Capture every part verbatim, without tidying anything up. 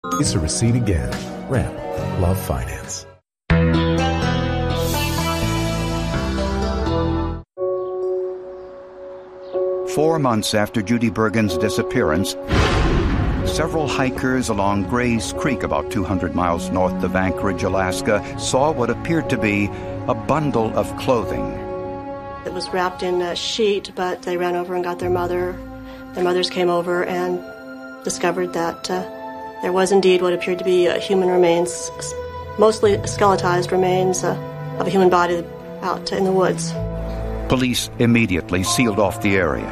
It's a receipt again. Ramp. Love Finance. Four months after Judy Bergen's disappearance, several hikers along Gray's Creek, about two hundred miles north of Anchorage, Alaska, saw what appeared to be a bundle of clothing. It was wrapped in a sheet, but they ran over and got their mother. Their mothers came over and discovered that uh, there was indeed what appeared to be uh, human remains, mostly skeletized remains uh, of a human body out in the woods. Police immediately sealed off the area.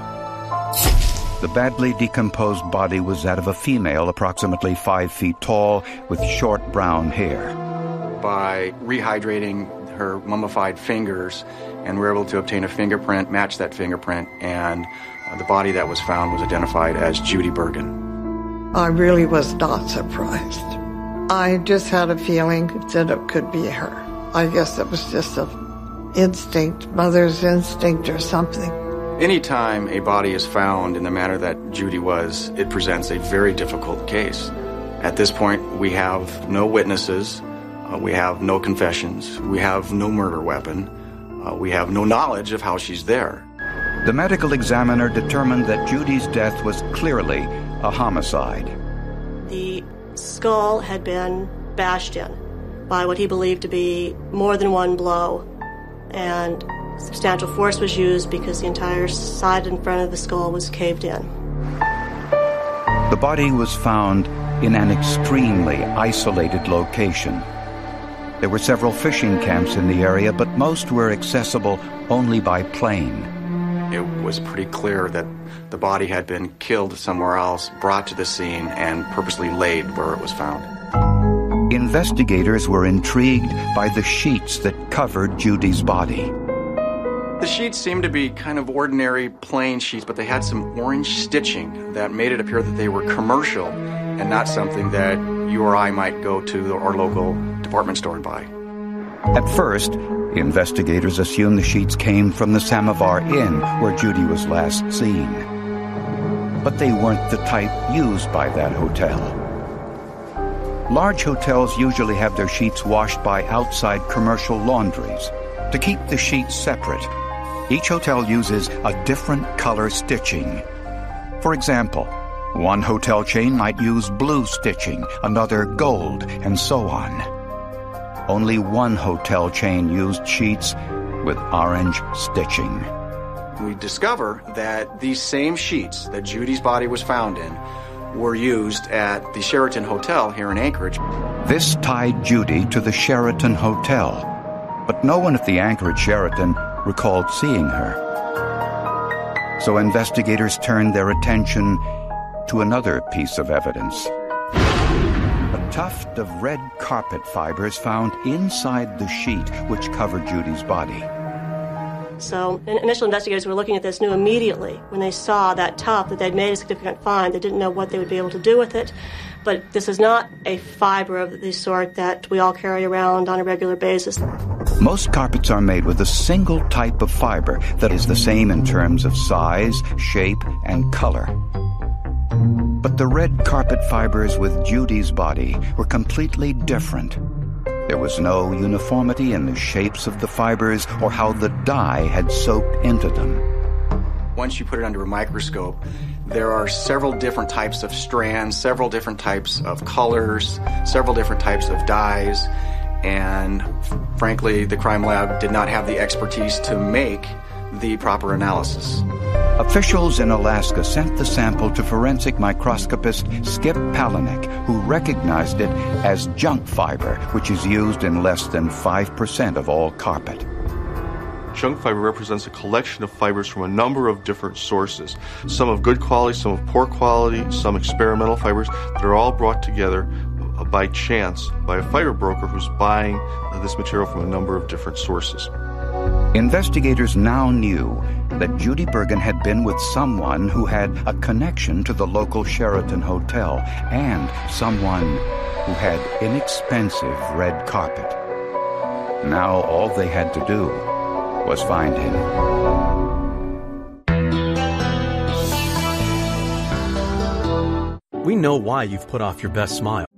The badly decomposed body was that of a female approximately five feet tall with short brown hair. By rehydrating her mummified fingers, and we were able to obtain a fingerprint, match that fingerprint, and uh, the body that was found was identified as Judy Bergen. I really was not surprised. I just had a feeling that it could be her. I guess it was just an instinct, mother's instinct or something. Anytime a body is found in the manner that Judy was, it presents a very difficult case. At this point, we have no witnesses, uh, we have no confessions, we have no murder weapon, uh, we have no knowledge of how she's there. The medical examiner determined that Judy's death was clearly a homicide. The skull had been bashed in by what he believed to be more than one blow, and substantial force was used because the entire side and front of the skull was caved in. The body was found in an extremely isolated location. There were several fishing camps in the area, but most were accessible only by plane. It was pretty clear that the body had been killed somewhere else, brought to the scene, and purposely laid where it was found. Investigators were intrigued by the sheets that covered Judy's body. The sheets seemed to be kind of ordinary, plain sheets, but they had some orange stitching that made it appear that they were commercial and not something that you or I might go to our local department store and buy. At first, investigators assumed the sheets came from the Samovar Inn, where Judy was last seen. But they weren't the type used by that hotel. Large hotels usually have their sheets washed by outside commercial laundries. To keep the sheets separate, each hotel uses a different color stitching. For example, one hotel chain might use blue stitching, another gold, and so on. Only one hotel chain used sheets with orange stitching. We discover that these same sheets that Judy's body was found in were used at the Sheraton Hotel here in Anchorage. This tied Judy to the Sheraton Hotel, but no one at the Anchorage Sheraton recalled seeing her. So investigators turned their attention to another piece of evidence. A tuft of red carpet fibers found inside the sheet which covered Judy's body. So initial investigators were looking at this, knew immediately when they saw that tuft that they'd made a significant find. They didn't know what they would be able to do with it. But this is not a fiber of the sort that we all carry around on a regular basis. Most carpets are made with a single type of fiber that is the same in terms of size, shape, and color. But the red carpet fibers with Judy's body were completely different. There was no uniformity in the shapes of the fibers or how the dye had soaked into them. Once you put it under a microscope, there are several different types of strands, several different types of colors, several different types of dyes, and frankly, the crime lab did not have the expertise to make the proper analysis. Officials in Alaska sent the sample to forensic microscopist Skip Palahniuk, who recognized it as junk fiber, which is used in less than five percent of all carpet. Junk fiber represents a collection of fibers from a number of different sources, some of good quality, some of poor quality, some experimental fibers that are all brought together by chance by a fiber broker who's buying this material from a number of different sources. Investigators now knew that Judy Bergen had been with someone who had a connection to the local Sheraton Hotel and someone who had inexpensive red carpet. Now all they had to do was find him. We know why you've put off your best smile.